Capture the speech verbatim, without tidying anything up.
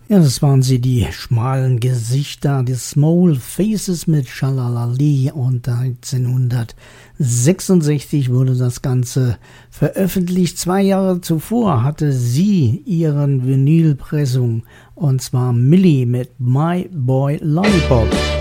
Ja, das waren sie, die schmalen Gesichter, die Small Faces mit Schalalali, und neunzehnhundertsechsundsechzig wurde das Ganze veröffentlicht. Zwei Jahre zuvor hatte sie ihren Vinylpressung, und zwar Millie mit My Boy Lollipop.